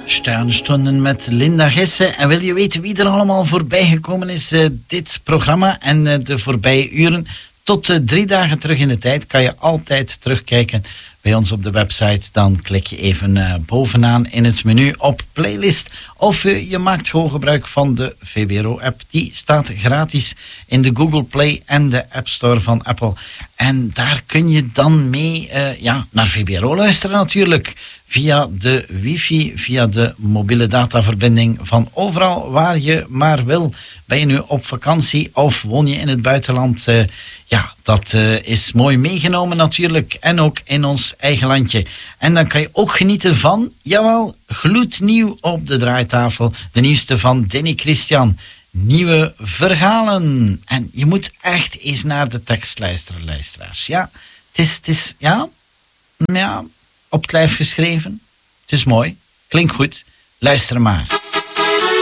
Sternstunden met Linda Gissen. En wil je weten wie er allemaal voorbij gekomen is, dit programma en de voorbije uren, tot 3 dagen terug in de tijd, kan je altijd terugkijken bij ons op de website. Dan klik je even bovenaan in het menu op playlist. Of je maakt gewoon gebruik van de VPRO-app. Die staat gratis in de Google Play en de App Store van Apple. En daar kun je dan mee naar VPRO luisteren natuurlijk. Via de wifi, via de mobiele dataverbinding van overal waar je maar wil. Ben je nu op vakantie of woon je in het buitenland? Dat is mooi meegenomen natuurlijk. En ook in ons eigen landje. En dan kan je ook genieten van, jawel, gloednieuw op de draaitafel. De nieuwste van Danny Christian. Nieuwe verhalen. En je moet echt eens naar de tekst luisteren, luisteraars. Ja, het is op het lijf geschreven. Het is mooi. Klinkt goed. Luister maar.